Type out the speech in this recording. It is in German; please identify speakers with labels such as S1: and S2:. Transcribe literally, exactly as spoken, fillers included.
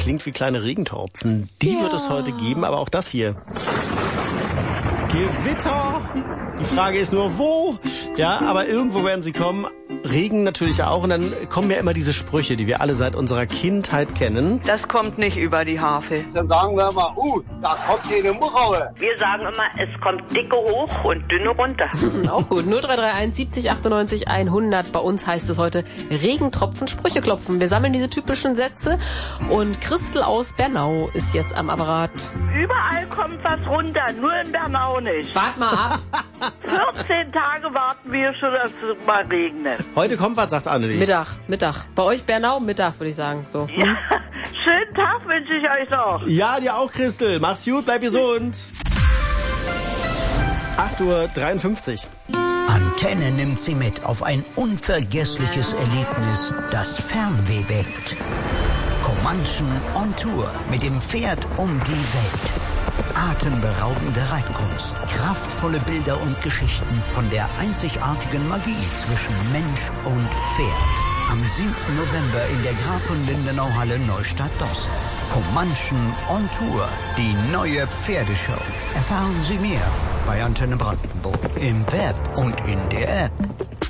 S1: klingt wie kleine Regentropfen. Die
S2: ja.
S1: wird es heute geben, aber auch das hier. Gewitter! Die Frage ist nur, wo? Ja, aber irgendwo werden sie kommen. Regen natürlich auch. Und dann kommen ja immer diese Sprüche, die wir alle seit unserer Kindheit kennen.
S3: Das kommt nicht über die Harfe.
S4: Dann sagen wir mal, uh, da kommt hier eine Muchhaue.
S5: Wir sagen immer, es kommt dicke hoch und dünne runter.
S2: Auch gut. null drei drei eins siebzig achtundneunzig hundert. Bei uns heißt es heute Regentropfen, Sprüche klopfen. Wir sammeln diese typischen Sätze. Und Christel aus Bernau ist jetzt am Apparat.
S5: Überall kommt was runter, nur in Bernau nicht.
S2: Wart mal ab.
S5: vierzehn Tage warten wir schon, dass es mal regnet.
S1: Heute kommt was, sagt Annelie.
S2: Mittag, Mittag. Bei euch Bernau, Mittag würde ich sagen. So.
S5: Ja, schönen Tag wünsche ich euch noch.
S1: Ja, dir auch, Christel. Mach's gut, bleib gesund. acht Uhr dreiundfünfzig.
S6: Antenne nimmt Sie mit auf ein unvergessliches Erlebnis, das Fernweh weckt. Comanchen on Tour mit dem Pferd um die Welt. Atemberaubende Reitkunst, kraftvolle Bilder und Geschichten von der einzigartigen Magie zwischen Mensch und Pferd. Am siebten November in der Graf von Lindenau-Halle Neustadt-Dosse. Comanchen on Tour, die neue Pferdeshow. Erfahren Sie mehr bei Antenne Brandenburg im Web und in der App.